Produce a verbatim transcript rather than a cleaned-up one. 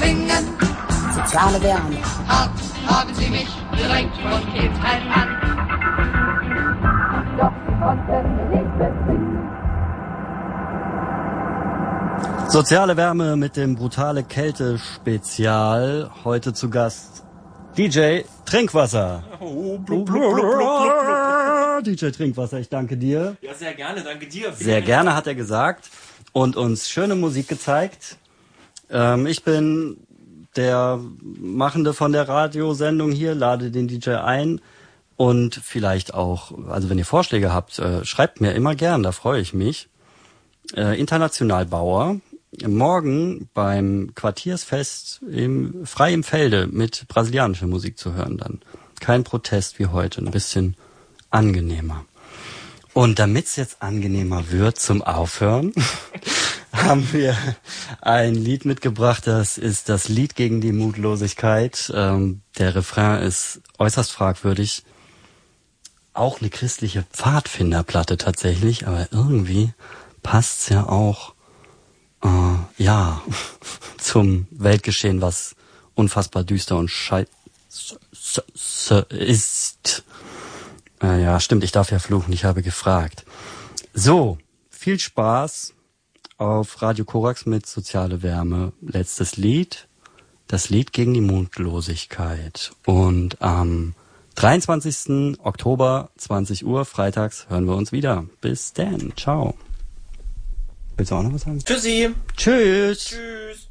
singen. Soziale Wärme. Hart haben sie mich direkt von Kindheit an. Doch sie konnten nicht bezwingen. Soziale Wärme mit dem brutale Kälte Spezial. Heute zu Gast D J Trinkwasser. Oh, blub, blub, blub, blub, blub. D J Trinkwasser, ich danke dir. Ja, sehr gerne, danke dir. Sehr gerne, hat er gesagt. Und uns schöne Musik gezeigt. Ähm, ich bin der Machende von der Radiosendung hier, lade den D J ein. Und vielleicht auch, also wenn ihr Vorschläge habt, äh, schreibt mir immer gern, da freue ich mich. Äh, Internationalbauer. Morgen beim Quartiersfest im, frei im Felde mit brasilianischer Musik zu hören dann. Kein Protest wie heute, ein bisschen angenehmer. Und damit es jetzt angenehmer wird zum Aufhören, haben wir ein Lied mitgebracht, das ist das Lied gegen die Mutlosigkeit. Ähm, der Refrain ist äußerst fragwürdig. Auch eine christliche Pfadfinderplatte tatsächlich, aber irgendwie passt's ja auch Uh, ja, zum Weltgeschehen, was unfassbar düster und scheiße ist. Uh, ja, stimmt, ich darf ja fluchen, ich habe gefragt. So, viel Spaß auf Radio Korax mit Soziale Wärme. Letztes Lied, das Lied gegen die Mutlosigkeit. Und am dreiundzwanzigsten Oktober, zwanzig Uhr, freitags, hören wir uns wieder. Bis dann, ciao. Willst du auch noch was sagen? Tschüssi. Tschüss. Tschüss.